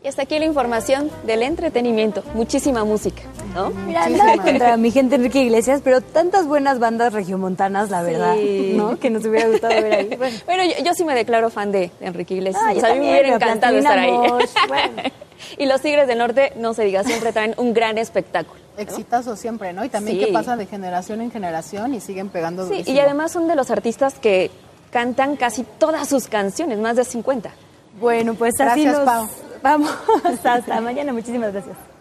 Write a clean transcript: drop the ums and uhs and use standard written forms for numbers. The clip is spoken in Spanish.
Y hasta aquí la información del entretenimiento. Muchísima música, ¿no? Mira, nada contra mi gente Enrique Iglesias, pero tantas buenas bandas regiomontanas, la verdad, ¿no? Que nos hubiera gustado ver ahí. Bueno, yo sí me declaro fan de Enrique Iglesias. Ah, O sea, a mí me hubiera encantado estar ahí. Bueno. Y los Tigres del Norte, no se diga, siempre traen un gran espectáculo, ¿no? Exitazo siempre, ¿no? Y también Sí. que pasa de generación en generación y siguen pegando Sí, durísimo. y además son de los artistas que cantan casi todas sus canciones, más de 50. Bueno, pues así Gracias, nos Pau. vamos. Hasta mañana. Muchísimas gracias.